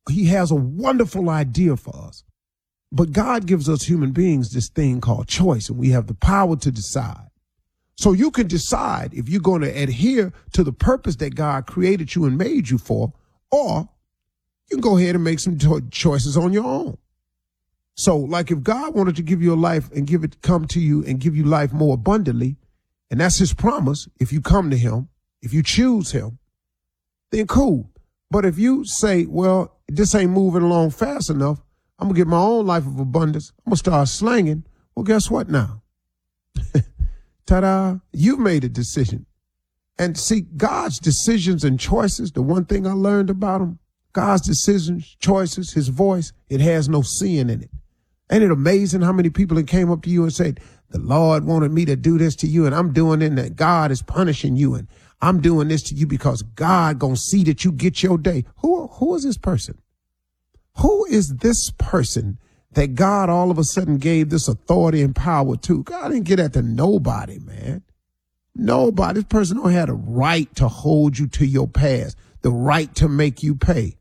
he has a wonderful idea for us. But God gives us human beings this thing called choice, and we have the power to decide. So you can decide if you're going to adhere to the purpose that God created you and made you for, or you can go ahead and make some choices on your own. So like if God wanted to give you a life and come to you and give you life more abundantly, and that's his promise, if you come to him, if you choose him, then cool. But if you say, well, this ain't moving along fast enough, I'm going to get my own life of abundance, I'm going to start slanging, well, guess what now? Ta-da, you've made a decision. And see, God's decisions and choices, the one thing I learned about him, God's decisions, choices, his voice, it has no sin in it. Ain't it amazing how many people that came up to you and said, the Lord wanted me to do this to you and I'm doing it, and that God is punishing you and I'm doing this to you because God gonna see that you get your day. Who is this person? Who is this person that God all of a sudden gave this authority and power to? God didn't get that to nobody, man. Nobody. This person don't have the right to hold you to your past, the right to make you pay.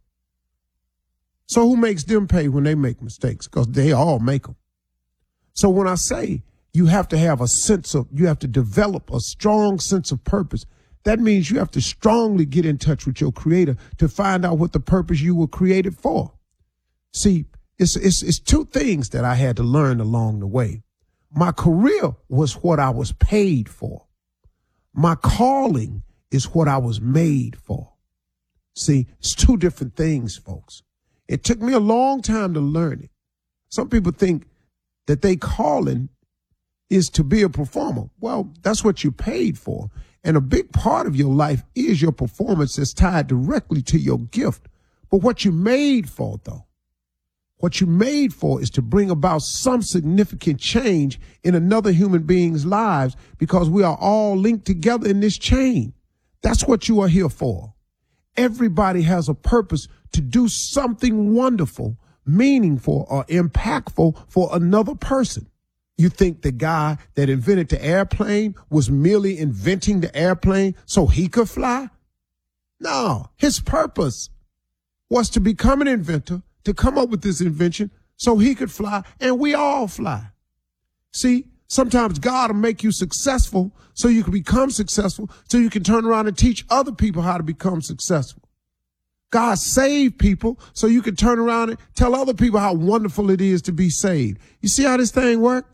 So who makes them pay when they make mistakes? Because they all make them. So when I say you have to develop a strong sense of purpose, that means you have to strongly get in touch with your creator to find out what the purpose you were created for. See, it's two things that I had to learn along the way. My career was what I was paid for. My calling is what I was made for. See, it's two different things, folks. It took me a long time to learn it. Some people think that they calling is to be a performer. Well, that's what you're paid for. And a big part of your life is your performance that's tied directly to your gift. But what you're made for, though, what you're made for is to bring about some significant change in another human being's lives, because we are all linked together in this chain. That's what you are here for. Everybody has a purpose to do something wonderful, meaningful, or impactful for another person. You think the guy that invented the airplane was merely inventing the airplane so he could fly? No, his purpose was to become an inventor, to come up with this invention so he could fly, and we all fly. See, sometimes God will make you successful so you can become successful, so you can turn around and teach other people how to become successful. God saved people so you can turn around and tell other people how wonderful it is to be saved. You see how this thing works?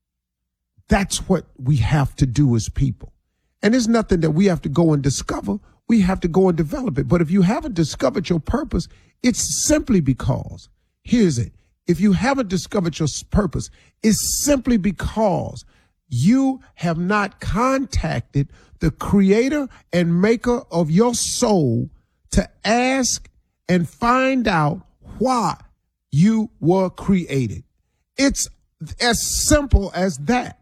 That's what we have to do as people. And it's nothing that we have to go and discover. We have to go and develop it. But if you haven't discovered your purpose, it's simply because, here's it. If you haven't discovered your purpose, it's simply because you have not contacted the creator and maker of your soul to ask and find out why you were created. It's as simple as that.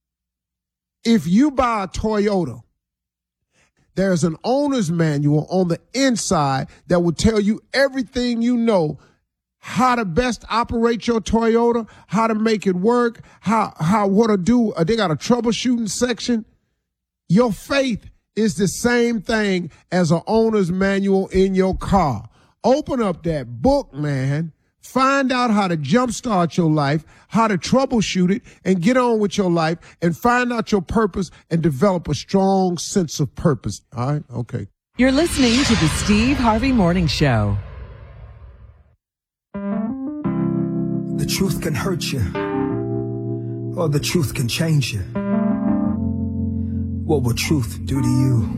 If you buy a Toyota, there's an owner's manual on the inside that will tell you everything you know, how to best operate your Toyota, how to make it work, what to do. They got a troubleshooting section. Your faith is the same thing as an owner's manual in your car. Open up that book, man. Find out how to jumpstart your life, how to troubleshoot it, and get on with your life, and find out your purpose and develop a strong sense of purpose. All right? Okay. You're listening to the Steve Harvey Morning Show. The truth can hurt you, or the truth can change you. What will truth do to you?